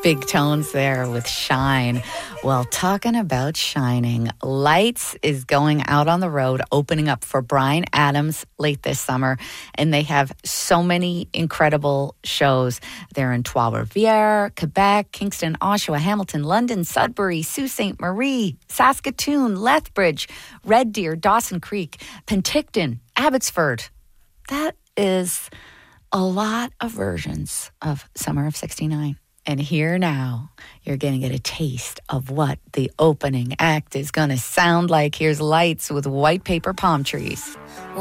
big tones there with Shine. Well, talking about shining, Lights is going out on the road, opening up for Bryan Adams late this summer. And they have so many incredible shows. They're in Trois-Rivières, Quebec, Kingston, Oshawa, Hamilton, London, Sudbury, Sault Ste. Marie, Saskatoon, Lethbridge, Red Deer, Dawson Creek, Penticton, Abbotsford. That is a lot of versions of Summer of 69. And here now, you're going to get a taste of what the opening act is going to sound like. Here's Lights with White Paper Palm Trees.